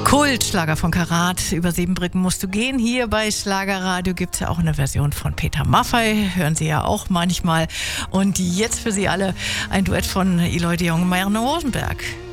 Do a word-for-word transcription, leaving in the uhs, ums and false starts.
Kultschlager von Karat, über sieben Brücken musst du gehen. Hier bei Schlagerradio gibt es ja auch eine Version von Peter Maffay, hören Sie ja auch manchmal. Und jetzt für Sie alle ein Duett von Eloy de Jong und Marianne Rosenberg.